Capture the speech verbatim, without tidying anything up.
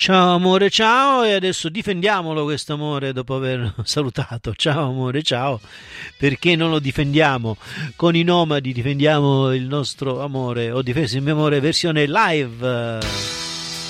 Ciao amore, ciao, e adesso difendiamolo questo amore dopo aver salutato. Ciao amore, ciao, perché non lo difendiamo? Con i Nomadi difendiamo il nostro amore. Ho difeso il mio amore versione live.